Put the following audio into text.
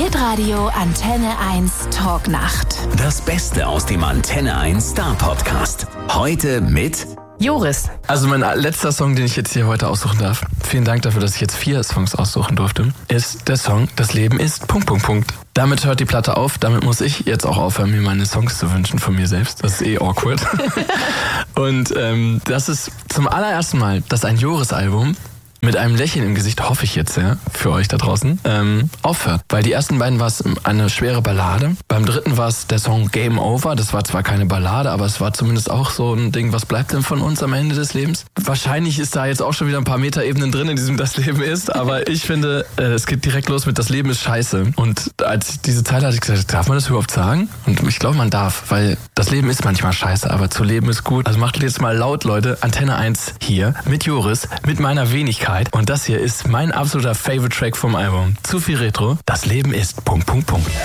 Hitradio Antenne 1 Talknacht. Das Beste aus dem Antenne 1 Star Podcast. Heute mit Joris. Also mein letzter Song, den ich jetzt hier heute aussuchen darf, vielen Dank dafür, dass ich jetzt 4 Songs aussuchen durfte, ist der Song Das Leben ist... Damit hört die Platte auf, damit muss ich jetzt auch aufhören, mir meine Songs zu wünschen von mir selbst. Das ist awkward. Und das ist zum allerersten Mal, dass ein Joris-Album mit einem Lächeln im Gesicht, hoffe ich jetzt, ja, für euch da draußen, aufhört. Weil die ersten beiden war es eine schwere Ballade. Beim dritten war es der Song Game Over. Das war zwar keine Ballade, aber es war zumindest auch so ein Ding, was bleibt denn von uns am Ende des Lebens? Wahrscheinlich ist da jetzt auch schon wieder ein paar Metaebenen drin in diesem Das Leben ist, aber ich finde, es geht direkt los mit Das Leben ist scheiße. Und als ich diese Zeile hatte, ich gesagt, darf man das überhaupt sagen? Und ich glaube, man darf, weil das Leben ist manchmal scheiße, aber zu leben ist gut. Also macht jetzt mal laut, Leute, Antenne 1 hier mit Joris, mit meiner Wenigkeit. Und das hier ist mein absoluter Favorite Track vom Album. Zu viel Retro. Das Leben ist...